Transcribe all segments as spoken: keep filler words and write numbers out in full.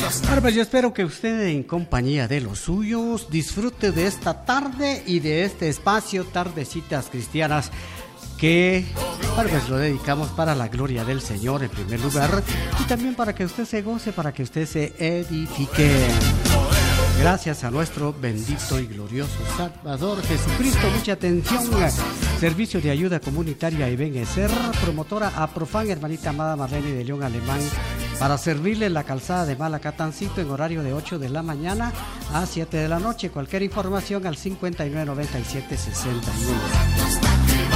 Bueno, pues yo espero que usted, en compañía de los suyos, disfrute de esta tarde y de este espacio Tardecitas Cristianas, que bueno, pues lo dedicamos para la gloria del Señor en primer lugar, y también para que usted se goce, para que usted se edifique. Gracias a nuestro bendito y glorioso Salvador Jesucristo. Mucha atención. Servicio de Ayuda Comunitaria Ebenezer, promotora Aprofan, hermanita amada Marlene de León Alemán, para servirle en la calzada de Malacatancito en horario de ocho de la mañana a siete de la noche. Cualquier información al cincuenta y nueve noventa y siete sesenta y uno.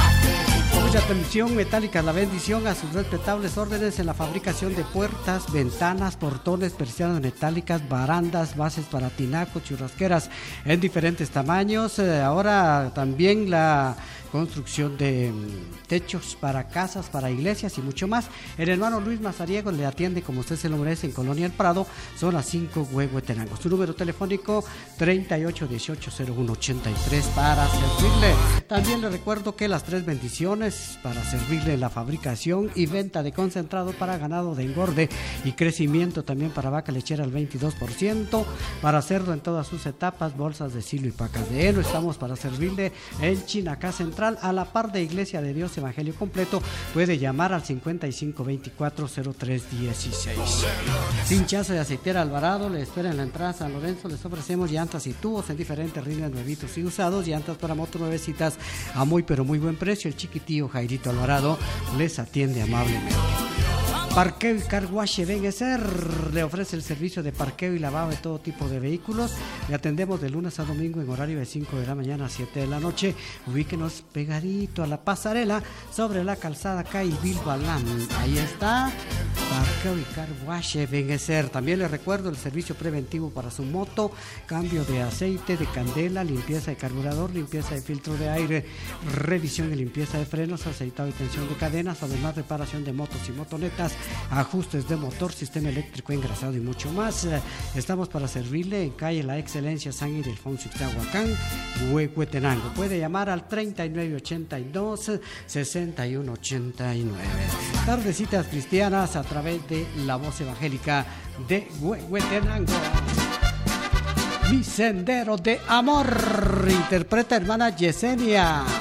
Mucha atención, Metálicas La Bendición, a sus respetables órdenes en la fabricación de puertas, ventanas, portones, persianas metálicas, barandas, bases para tinacos, churrasqueras en diferentes tamaños. Eh, ahora también la construcción de um, techos para casas, para iglesias y mucho más. El hermano Luis Mazariego le atiende como usted se lo merece en Colonia El Prado, zona cinco, Huehuetenango. Su número telefónico treinta y ocho dieciocho cero uno ochenta y tres para servirle. También le recuerdo que las tres bendiciones para servirle la fabricación y venta de concentrado para ganado de engorde y crecimiento, también para vaca lechera al veintidós por ciento, para cerdo en todas sus etapas, bolsas de silo y pacas de heno. Estamos para servirle en Chinacá Central, a la par de Iglesia de Dios Evangelio Completo. Puede llamar al cincuenta y cinco veinticuatro cero tres dieciséis. Pinchazo de Aceitera Alvarado le espera en la entrada San Lorenzo. Les ofrecemos llantas y tubos en diferentes rines nuevitos y usados, llantas para moto nuevecitas a muy pero muy buen precio. El chiquitío Jairito Alvarado les atiende amablemente. Parqueo y Car Wash Ebenezer le ofrece el servicio de parqueo y lavado de todo tipo de vehículos. Le atendemos de lunes a domingo en horario de cinco de la mañana a siete de la noche. Ubíquenos pegadito a la pasarela sobre la calzada calle Bilbalán. Ahí está, Parqueo y Car Wash Ebenezer. También le recuerdo el servicio preventivo para su moto: cambio de aceite, de candela, limpieza de carburador, limpieza de filtro de aire, revisión y limpieza de frenos, aceitado y tensión de cadenas, además reparación de motos y motonetas, ajustes de motor, sistema eléctrico engrasado y mucho más. Estamos para servirle en calle La Excelencia, San Ildefonso, Ixtahuacán, Huehuetenango. Puede llamar al treinta y nueve ochenta y dos sesenta y uno ochenta y nueve. Tardecitas Cristianas a través de la voz evangélica de Huehuetenango. Mi sendero de amor, interpreta hermana Yesenia.